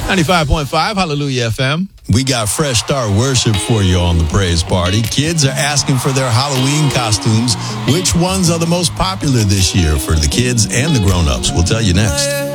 95.5 Hallelujah FM. We got Fresh Start Worship for you on the Praise Party. Kids are asking for their Halloween costumes. Which ones are the most popular this year for the kids and the grown-ups? We'll tell you next.